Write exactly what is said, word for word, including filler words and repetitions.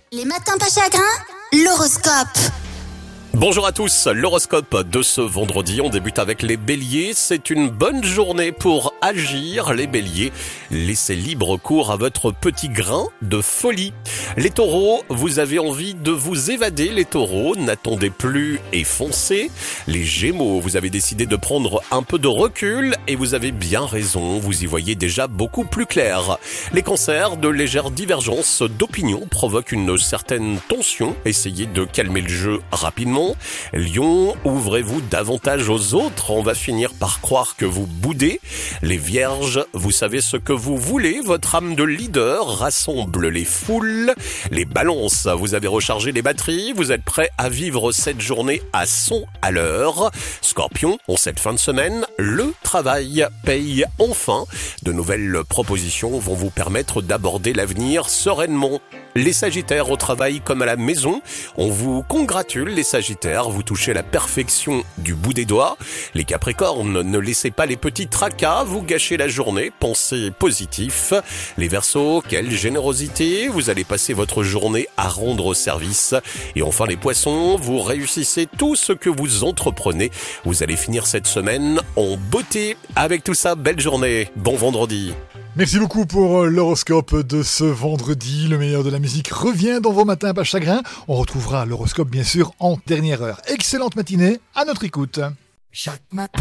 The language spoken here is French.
Les matins pas chagrins, l'horoscope. Bonjour à tous, l'horoscope de ce vendredi, on débute avec les béliers. C'est une bonne journée pour agir, les béliers. Laissez libre cours à votre petit grain de folie. Les taureaux, vous avez envie de vous évader, les taureaux, n'attendez plus et foncez. Les gémeaux, vous avez décidé de prendre un peu de recul et vous avez bien raison, vous y voyez déjà beaucoup plus clair. Les cancers, de légères divergences d'opinion provoquent une certaine tension. Essayez de calmer le jeu rapidement. Lion, ouvrez-vous davantage aux autres, on va finir par croire que vous boudez. Les vierges, vous savez ce que vous voulez, votre âme de leader rassemble les foules. Les balances, vous avez rechargé les batteries, vous êtes prêts à vivre cette journée à cent à l'heure. Scorpion, en cette fin de semaine, le travail paye enfin. De nouvelles propositions vont vous permettre d'aborder l'avenir sereinement. Les sagittaires, au travail comme à la maison, on vous congratule les sagittaires, vous touchez la perfection du bout des doigts. Les capricornes, ne laissez pas les petits tracas vous gâcher la journée, pensez positif. Les verseaux, quelle générosité, vous allez passer votre journée à rendre service. Et enfin les poissons, vous réussissez tout ce que vous entreprenez, vous allez finir cette semaine en beauté. Avec tout ça, belle journée, bon vendredi. Merci beaucoup pour l'horoscope de ce vendredi. Le meilleur de la musique revient dans vos matins pas chagrin. On retrouvera l'horoscope bien sûr en dernière heure. Excellente matinée, à notre écoute. Chaque matin.